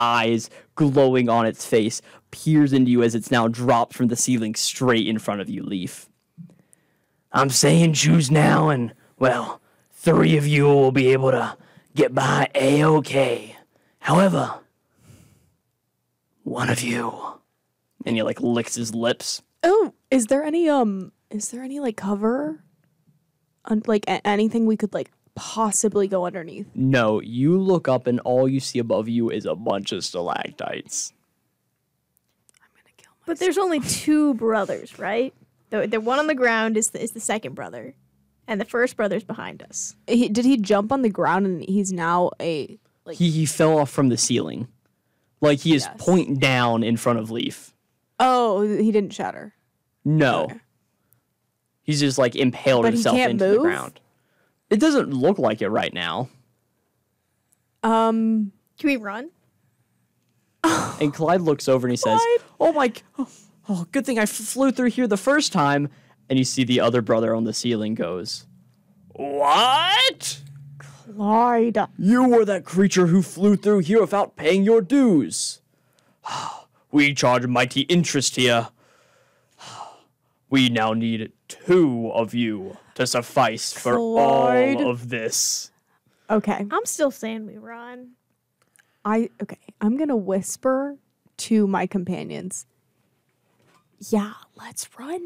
eyes glowing on its face, peers into you as it's now dropped from the ceiling straight in front of you, Leaf. I'm saying choose now, and, well, 3 of you will be able to get by A-OK. However, 1 of you... And he, like, licks his lips. Oh, is there any, like, cover? Like, anything we could, like, possibly go underneath? No, you look up and all you see above you is a bunch of stalactites. I'm gonna kill myself. But there's only 2 brothers, right? The one on the ground is the second brother, and the first brother's behind us. Did he jump on the ground and he's now a... like? He fell off from the ceiling. Like, he is Yes. point down in front of Leaf. Oh, he didn't shatter. No. Okay. He's just, like, impaled But he himself can't into the move? ground. It doesn't look like it right now. Can we run? And Clyde looks over and he says, oh my... Oh, good thing I flew through here the first time. And you see the other brother on the ceiling goes, what? Clyde. You were that creature who flew through here without paying your dues. We charge mighty interest here. We now need 2 of you to suffice for Clyde. all of this. Okay. I'm still saying we run. Okay. I'm gonna whisper to my companions. Yeah, let's run.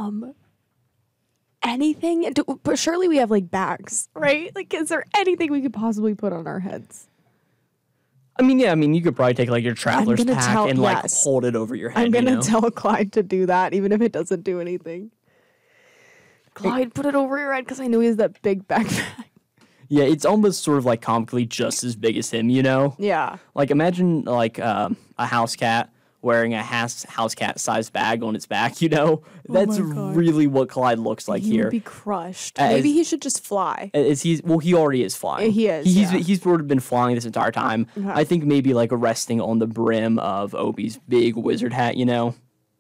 Anything? But surely we have like bags, right? Like, is there anything we could possibly put on our heads? I mean, yeah, you could probably take like your traveler's gonna pack tell- and like yes. hold it over your head. I'm gonna you know? tell Clyde to do that, even if it doesn't do anything. Clyde, put it over your head because I know he has that big backpack. Yeah, it's almost sort of like comically just as big as him, you know? Yeah. Like, imagine like a house cat wearing a house cat sized bag on its back, you know? That's my God. really what Clyde looks like He here. would be crushed. As- Maybe he should just fly. He already is flying. He is, He's yeah. he's sort of been flying this entire time. Okay. I think maybe like resting on the brim of Obi's big wizard hat, you know?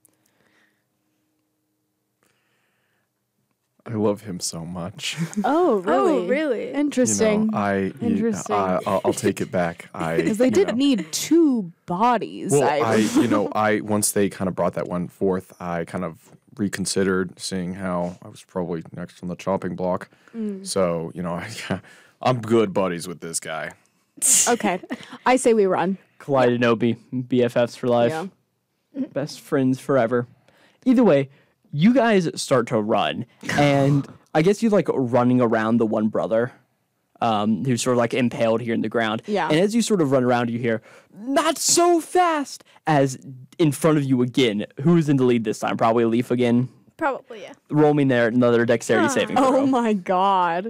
I love him so much. Oh, really? Oh, really? Interesting. Interesting. I'll take it back. Because they did need 2 bodies. Well, I once they kind of brought that one forth, I kind of reconsidered, seeing how I was probably next on the chopping block. So I'm good buddies with this guy. Okay. I say we run. Clyde and Obi, BFFs for life. Yeah. Best friends forever. Either way, you guys start to run, and I guess you're like running around the one brother who's sort of like impaled here in the ground. Yeah. And as you sort of run around, you hear, not so fast, as in front of you again. Who's in the lead this time? Probably Leaf again. Probably, yeah. Roll me there another dexterity saving throw. Oh my God.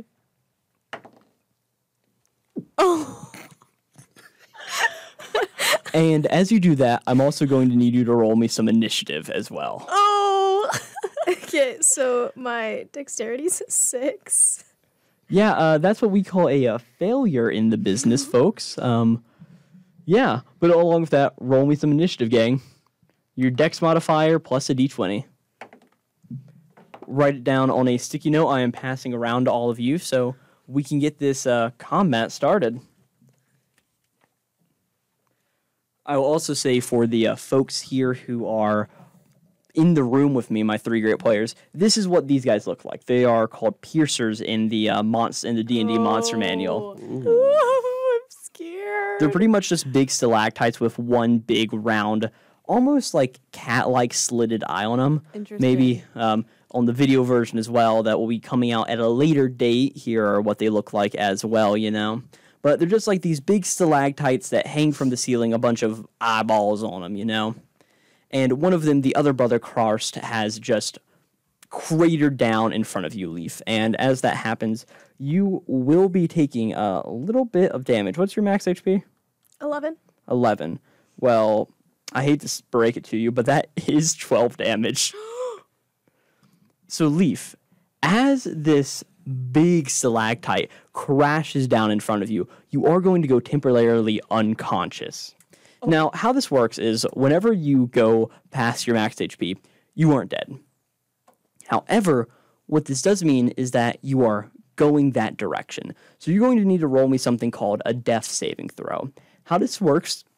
Oh. And as you do that, I'm also going to need you to roll me some initiative as well. Oh! Okay, so my dexterity's 6. Yeah, that's what we call a failure in the business, folks. Yeah, but along with that, roll me some initiative, gang. Your dex modifier plus a d20. Write it down on a sticky note I am passing around to all of you so we can get this combat started. I will also say for the folks here who are in the room with me, my 3 great players, this is what these guys look like. They are called piercers in the D&D monster manual. Oh, I'm scared. They're pretty much just big stalactites with one big round, almost like cat-like slitted eye on them. Interesting. Maybe on the video version as well that will be coming out at a later date. Here are what they look like as well, you know. But they're just like these big stalactites that hang from the ceiling, a bunch of eyeballs on them, you know. And one of them, the other brother, Karst, has just cratered down in front of you, Leaf. And as that happens, you will be taking a little bit of damage. What's your max HP? 11. 11. Well, I hate to break it to you, but that is 12 damage. So, Leaf, as this big stalactite crashes down in front of you, you are going to go temporarily unconscious. Now, how this works is whenever you go past your max HP, you aren't dead. However, what this does mean is that you are going that direction. So you're going to need to roll me something called a death saving throw. How this works